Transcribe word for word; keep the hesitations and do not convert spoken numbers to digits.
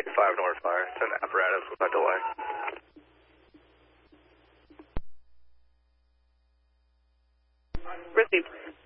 five north fire. Send apparatus without delay. Received.